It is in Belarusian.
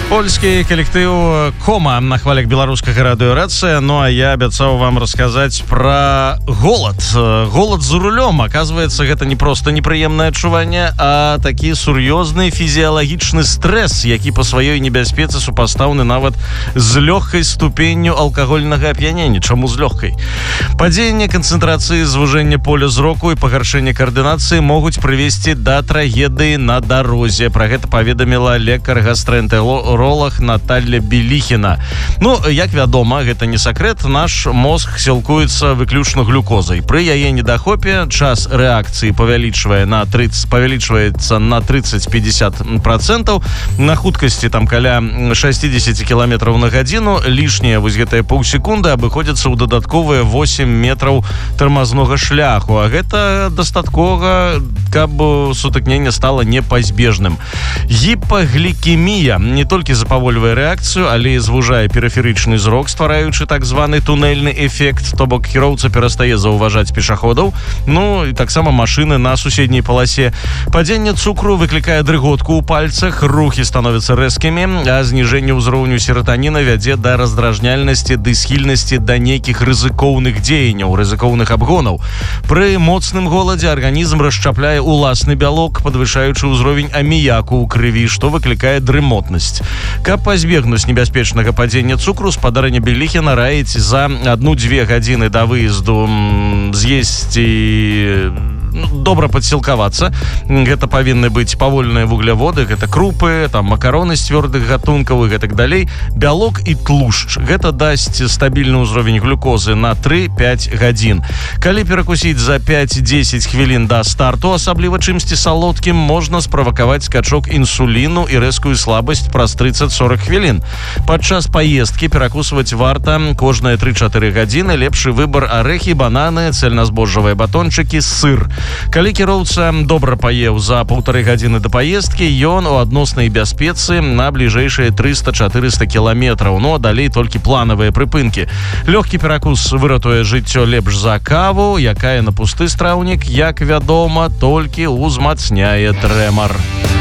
Польскі калектыў Кома на хвалях беларускага радыёрацыя. Ну а я абяцаў вам расказаць пра голад. Голад за рулём. Аказваецца, гэта не проста непрыемнае адчуванне, а такі сур'ёзны фізіялагічны стрэс, які па сваёй небяспецы супастаўны нават з лёгкай ступенню алкагольнага ап'янення. Чаму з лёгкай? Падзенне канцэнтрацыі, звужэнне поля зроку і пагаршэнне каардынацыі могуць прывесці да трагедыі на дарозе. Пра гэта паведаміла лекар-гастраэнтэролог Наталья Белихина. Ну, як вядома, гэта не сакрэт, наш мозг сілкуецца выключна глюкозай. Пры яе недахопе час рэакцыі павялічваецца на 30-50%. На хуткасці там каля 60 км на гадзіну. Лішнія вось гэтыя паўсекунды абыходзяцца ў дадатковыя 8 метраў тармазнога шляху. А гэта дастаткова, каб сутыкненне стала непазбежным. Гіпаглікемія не толькі запавольвае рэакцыю, але і звужае перыферычны зрок, ствараючы так званы тунэльны эфект, то бок кіроўца перастае заўважаць пешаходаў, ну і таксама машыны на суседняй паласе. Падзенне цукру выклікае дрыготку ў пальцах, рухі становяцца рэзкімі, а зніжэнне ўзроўню сератаніна вядзе да раздражняльнасці ды схільнасці да нейкіх рызыкоўных дзеянняў, рызыкоўных абгонаў. Пры моцным голадзе арганізм расшчапляе уласны бялок, падвышаючы ўзровень аміяку ў крыві, што выклікае дрымотнасць. Каб пазбегнуць небяспечнага падзення цукру, спадарня Белихина раіць за 1-2 гадзіны да выезду з'есці, добра падсілкавацца. Гэта павінны быць павольныя вугляводы, гэта крупы, там макароны з цвёрдых гатункаў і гэтак далей. Бялок і тлушч. Гэта дасць стабільны ўзровень глюкозы на 3-5 гадзін. Калі перакусіць за 5-10 хвілін да старту, асабліва чымсьці салодкім, можна справакаваць скачок інсуліну і рэзкую слабасць праз 30-40 хвілін. Падчас паездкі перакусваць варта кожныя 3-4 гадзіны. Лепшы выбар арэхі, бананы, цельназбожжавыя батончыкі, сыр. Калі кіроўца добра паеў за 1,5 гадзіны да паездкі, ён у адноснай бяспецы на бліжэйшыя 300-400 кіламетраў. Ну а далей толькі планавыя прыпынкі. Лёгкі перакус выратуе жыццё лепш за каву, якая на пусты страўнік, як вядома, толькі ўзмацняе трэмар.